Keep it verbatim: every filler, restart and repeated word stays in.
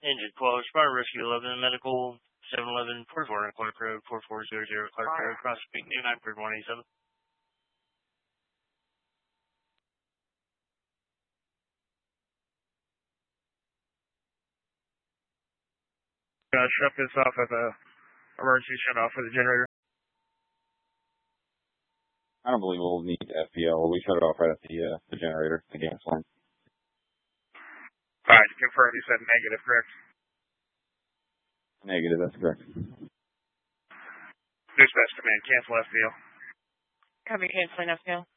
Engine closed. Fire Rescue eleven, Medical seven eleven, four four nine Clark Road, four four zero zero Clark Road, Cross Peak, New nine for one eighty-seven. Uh, shut this off at the emergency shut off for the generator. I don't believe we'll need F P L. We shut it off right at the uh, the generator, the gas line. Alright, to confirm, you said negative, correct? Negative, that's correct. Dispatch command, cancel F P L. Copy, canceling F P L.